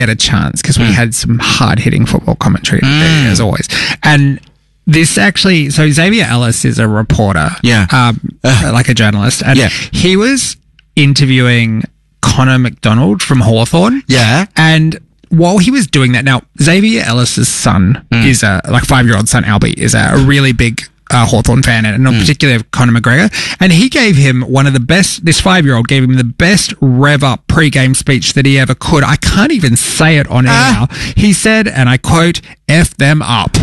get a chance because we had some hard-hitting football commentary as always. And this actually, so Xavier Ellis is a reporter, like a journalist, and he was interviewing Connor McDonald from Hawthorn. Yeah. And while he was doing that, now Xavier Ellis's son is a 5-year-old son, Albie, is a really big Hawthorn fan, and in particular Conor McGregor, and he gave him one of the best, this 5-year-old gave him the best rev up pre-game speech that he ever could. I can't even say it on air now. He said, and I quote, "F them up."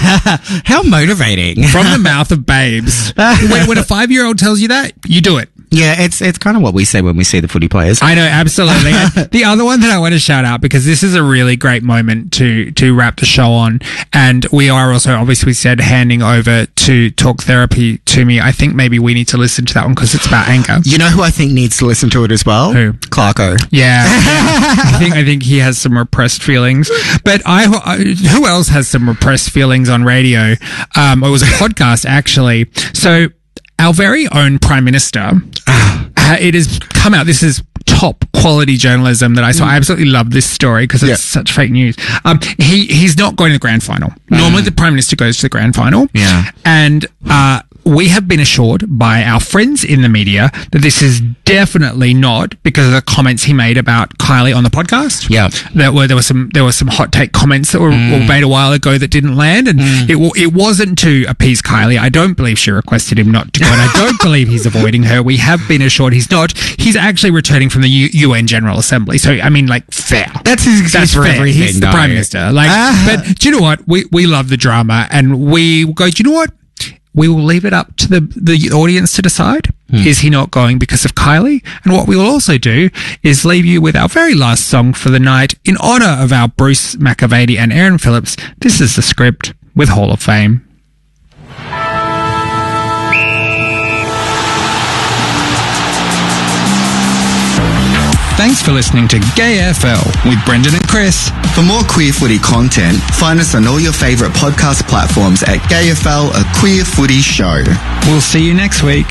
How motivating. From the mouth of babes. When a 5-year-old tells you that, you do it. Yeah, it's kind of what we say when we see the footy players. I know, absolutely. The other one that I want to shout out, because this is a really great moment to wrap the show on, and we are also, obviously, said handing over to Talk Therapy to me. I think maybe we need to listen to that one because it's about anger. You know who I think needs to listen to it as well? Who? Clarko. Yeah. I think he has some repressed feelings. But who else has some repressed feelings on radio? It was a podcast, actually. So our very own Prime Minister, it has come out. This is top quality journalism that I saw. I absolutely love this story because it's such fake news. He's not going to the grand final. Normally the Prime Minister goes to the grand final. Yeah. And we have been assured by our friends in the media that this is definitely not because of the comments he made about Kylie on the podcast. Yeah. There were some hot take comments that were made a while ago that didn't land, and it wasn't to appease Kylie. I don't believe she requested him not to go, and I don't believe he's avoiding her. We have been assured he's not. He's actually returning from the UN General Assembly. So, I mean, like, fair. That's his excuse for everything. He's the Prime Minister. But do you know what? We love the drama, and we go, do you know what? We will leave it up to the audience to decide. Is he not going because of Kylie? And what we will also do is leave you with our very last song for the night in honour of our Bruce McAvady and Aaron Phillips. This is The Script with Hall of Fame. Thanks for listening to Gay FL with Brendan and Chris. For more queer footy content, find us on all your favourite podcast platforms at Gay FL, a queer footy show. We'll see you next week.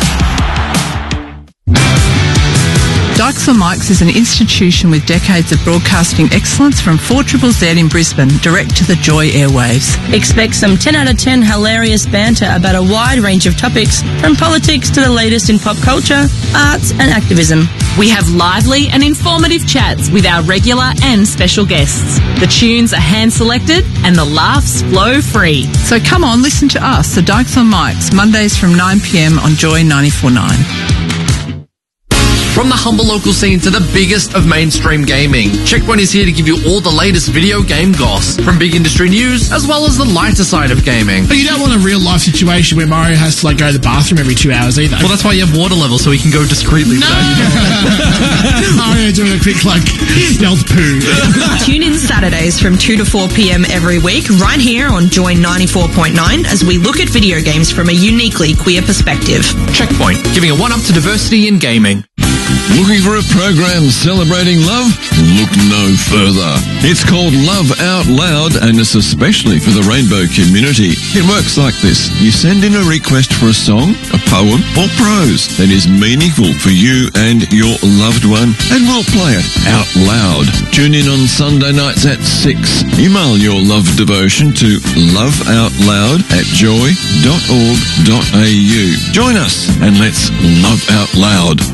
Dykes on Mics is an institution with decades of broadcasting excellence from 4ZZZ in Brisbane, direct to the Joy airwaves. Expect some 10 out of 10 hilarious banter about a wide range of topics, from politics to the latest in pop culture, arts and activism. We have lively and informative chats with our regular and special guests. The tunes are hand-selected and the laughs flow free. So come on, listen to us, the Dykes on Mics, Mondays from 9 p.m. on Joy 94.9. From the humble local scene to the biggest of mainstream gaming, Checkpoint is here to give you all the latest video game goss, from big industry news as well as the lighter side of gaming. But you don't want a real life situation where Mario has to go to the bathroom every 2 hours either. Well, that's why you have water levels, so he can go discreetly. No! Mario doing a quick stealth poo. Tune in Saturdays from 2 to 4 p.m. every week, right here on Joy 94.9, as we look at video games from a uniquely queer perspective. Checkpoint, giving a one-up to diversity in gaming. Looking for a program celebrating love? Look no further. It's called Love Out Loud, and it's especially for the rainbow community. It works like this. You send in a request for a song, a poem, or prose that is meaningful for you and your loved one, and we'll play it out loud. Tune in on Sunday nights at 6. Email your love devotion to loveoutloud@joy.org.au. Join us and let's love out loud.